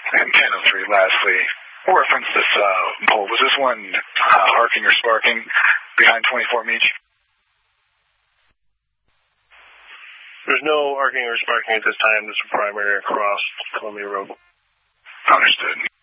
And 1003, lastly, we'll reference this pole. Was this one arcing or sparking behind 24 Meach? There's no arcing or sparking at this time. This is primary across Columbia Road. Understood.